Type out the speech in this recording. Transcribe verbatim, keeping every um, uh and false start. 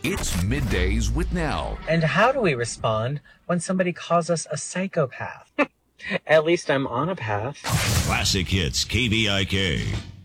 It's Middays with Nell. And how do we respond when somebody calls us a psychopath? At least I'm on a path. Classic Hits K B I K.